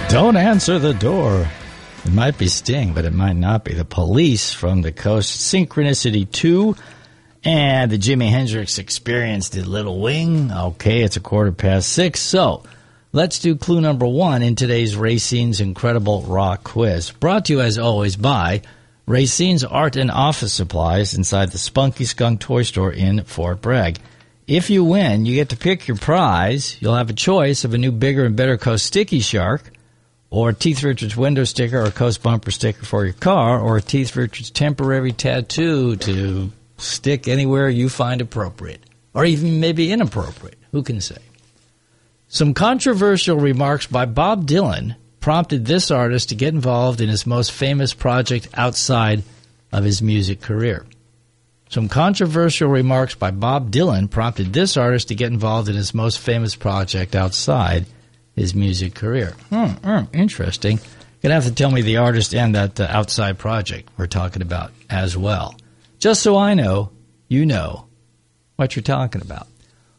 Don't answer the door. It might be Sting, but it might not be. The Police from the Coast, Synchronicity 2, and the Jimi Hendrix Experience did Little Wing. Okay, it's 6:15. So, let's do clue number 1 in today's Racine's Incredible Rock Quiz. Brought to you, as always, by Racine's Art and Office Supplies inside the Spunky Skunk Toy Store in Fort Bragg. If you win, you get to pick your prize. You'll have a choice of a new Bigger and Better Coast Sticky Shark, or a Teeth Richards window sticker or a Coast bumper sticker for your car, or a Teeth Richards temporary tattoo to stick anywhere you find appropriate, or even maybe inappropriate. Who can say? Some controversial remarks by Bob Dylan prompted this artist to get involved in his most famous project outside of his music career. Some controversial remarks by Bob Dylan prompted this artist to get involved in his most famous project outside his music career. Interesting. You're going to have to tell me the artist and that outside project we're talking about as well. Just so I know, you know what you're talking about.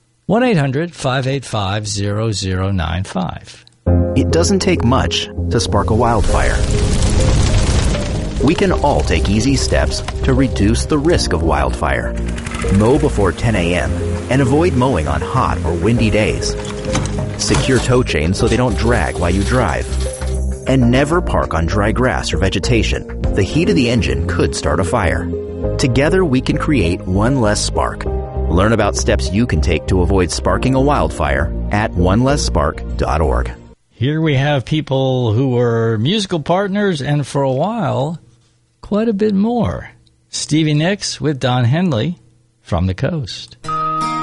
1-800-585-0095. It doesn't take much to spark a wildfire. We can all take easy steps to reduce the risk of wildfire. Mow before 10 a.m. and avoid mowing on hot or windy days. Secure tow chains so they don't drag while you drive. And never park on dry grass or vegetation. The heat of the engine could start a fire. Together we can create one less spark. Learn about steps you can take to avoid sparking a wildfire at onelessspark.org. Here we have people who were musical partners and for a while, quite a bit more. Stevie Nicks with Don Henley from the Coast.